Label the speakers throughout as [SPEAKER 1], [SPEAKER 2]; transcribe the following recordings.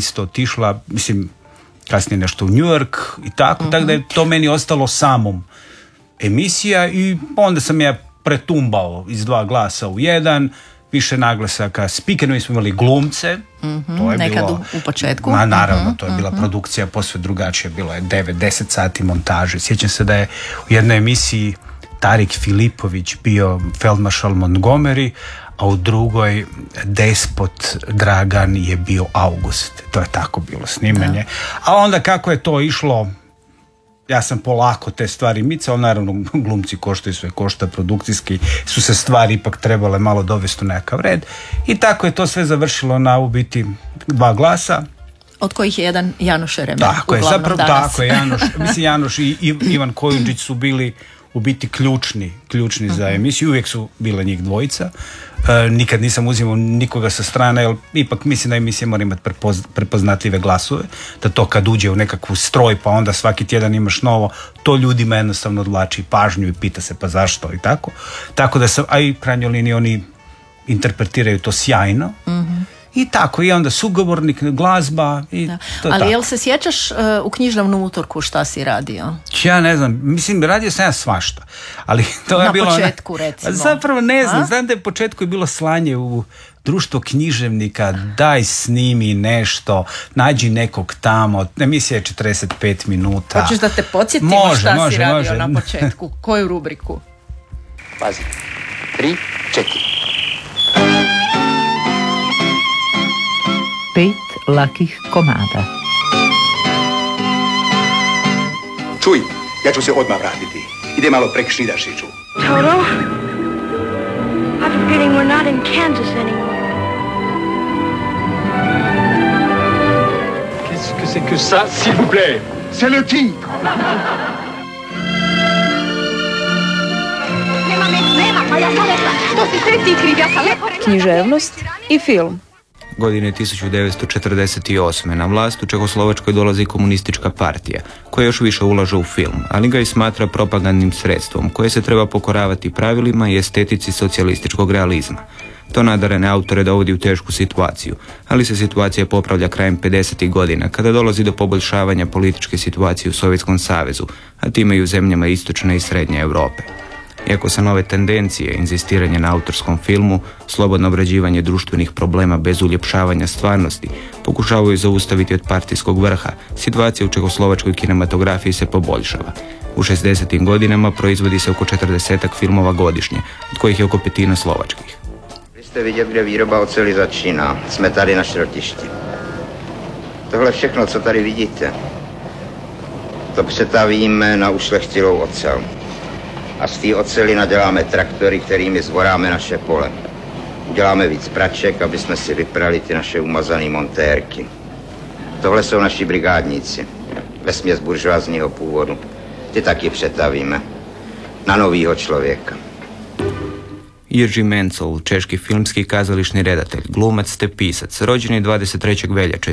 [SPEAKER 1] isto otišla, mislim, kasnije nešto u New York i tako, tako da je to meni ostalo samom emisija i onda sam ja pretumbao iz 2 glasa u 1, više naglasaka, speakerovi smo imali glumce, to je
[SPEAKER 2] nekad
[SPEAKER 1] bilo,
[SPEAKER 2] u početku.
[SPEAKER 1] Naravno, to je bila produkcija posve drugačija, bilo je 9-10 sati montaže. Sjećam se da je u jednoj emisiji Tarik Filipović bio feldmaršal Montgomery, a u drugoj Despot Dragan je bio August. To je tako bilo snimanje. A onda kako je to išlo, ja sam polako te stvari micao, naravno glumci koštaju sve, košta produkcijski, su se stvari ipak trebale malo dovesti u nekakav red i tako je to sve završilo na u biti 2 glasa.
[SPEAKER 2] Od kojih je jedan Janoš Eremen.
[SPEAKER 1] Tako je, zapravo tako je, Janoš i Ivan Kojundžić su bili u biti ključni za emisiju, uvijek su bile njih dvojica. Nikad nisam uzimao nikoga sa strane, jer ipak mislim da emisija mora imati prepoznatljive glasove, da to kad uđe u nekakvu stroj pa onda svaki tjedan imaš novo, to ljudima jednostavno odvlači pažnju i pita se pa zašto i tako. Tako da sam, a i u krajnjoj liniji oni interpretiraju to sjajno. I tako, i onda sugovornik, glazba i to.
[SPEAKER 2] Ali
[SPEAKER 1] tako.
[SPEAKER 2] jel se sjećaš u književnom utorku šta si radio?
[SPEAKER 1] Ja ne znam, mislim, radio sam ja svašta, ali to je bilo...
[SPEAKER 2] Na početku, recimo.
[SPEAKER 1] Zapravo ne znam, znam da je u početku je bilo slanje u društvo književnika, daj snimi nešto, nađi nekog tamo, emisija je 45 minuta.
[SPEAKER 2] Hoćeš da te podsjetimo šta si radio na početku? Koju rubriku?
[SPEAKER 3] Pazi, 3, 4.
[SPEAKER 4] 5 lakih komada.
[SPEAKER 5] Čuj, ja ću se odmah vratiti. Ide malo prek Šidašiću.
[SPEAKER 6] Toto, I'm forgetting we're not in Kansas anymore.
[SPEAKER 3] Qu'est-ce que c'est que ça, s'il vous plaît?
[SPEAKER 5] C'est le tigre!
[SPEAKER 7] Književnost i film.
[SPEAKER 8] Godine 1948. na vlast u Čehoslovačkoj dolazi komunistička partija, koja još više ulaže u film, ali ga i smatra propagandnim sredstvom, koje se treba pokoravati pravilima i estetici socijalističkog realizma. To nadarene autore dovodi u tešku situaciju, ali se situacija popravlja krajem 50. godina, kada dolazi do poboljšavanja političke situacije u Sovjetskom savezu, a time i u zemljama istočne i srednje Europe. Iako sa nove tendencije, inzistiranje na autorskom filmu, slobodno obrađivanje društvenih problema bez uljepšavanja stvarnosti, pokušavaju zaustaviti od partijskog vrha, situacija u čehoslovačkoj kinematografiji se poboljšava. U 60. godinama proizvodi se oko 40 filmova godišnje, od kojih je oko 1/5 slovačkih.
[SPEAKER 9] Vy jste vidět, kde výroba oceli začíná. Jsme tady na šrotišti. Tohle všechno, co tady vidíte, to přetavíme na ušlechtilou ocel. A z té oceli naděláme traktory, kterými zvoráme naše pole. Uděláme víc praček, aby jsme si vyprali ty naše umazané montérky. Tohle jsou naši brigádníci, vesměs buržoazního původu. Ty taky přetavíme na novýho člověka.
[SPEAKER 8] Jiří Mencel, češki filmski i kazališni redatelj, glumac te pisac, rođen je 23. veljače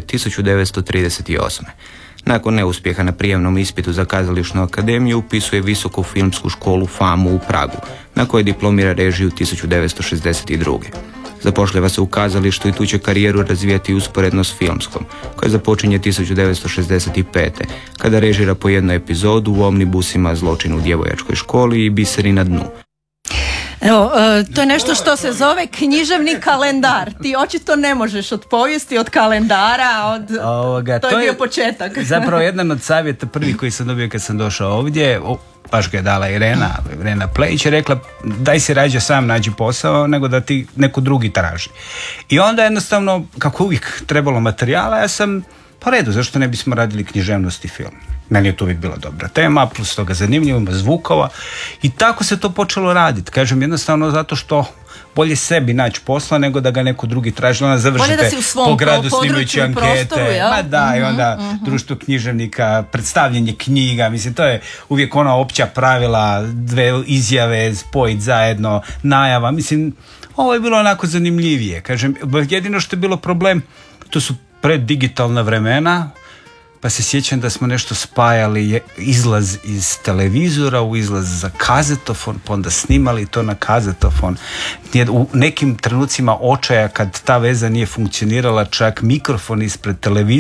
[SPEAKER 8] 1938. Nakon neuspjeha na prijemnom ispitu za kazališnu akademiju upisuje visoku filmsku školu FAMU u Pragu, na kojoj diplomira režiju 1962. Zapošljava se u kazalištu i tu će karijeru razvijati usporedno s filmskom, koja započinje 1965. kada režira po jednu epizodu u Omnibusima Zločin u djevojačkoj školi i Biseri na dnu.
[SPEAKER 2] Evo, to je nešto što se zove književni kalendar. Ti očito ne možeš od povijesti, od kalendara, to je bio početak.
[SPEAKER 1] Zapravo jedan od savjeta prvi koji sam dobio kad sam došao ovdje, baš ga je dala Irena Plejić, je rekla daj si rađe sam nađi posao nego da ti neko drugi traži. I onda jednostavno, kako uvijek trebalo materijala, ja sam pa redu, zašto ne bismo radili književnost i film. Meni je to uvijek bila dobra tema, plus toga zanimljivo, zvukova i tako se to počelo raditi. Kažem jednostavno zato što bolje sebi naći posla nego da ga neko drugi traži. Onda završite po gradu snimajući ankete. I onda društvo književnika, predstavljanje knjiga. Mislim, to je uvijek ona opća pravila, 2 izjave, spojiti zajedno, najava. Mislim, ovo je bilo onako zanimljivije. Kažem, jedino što je bilo problem, to su preddigitalna vremena, pa se sjećam da smo nešto spajali izlaz iz televizora u izlaz za kazetofon, pa onda snimali to na kazetofon. U nekim trenucima očaja kad ta veza nije funkcionirala, čak mikrofon ispred televizora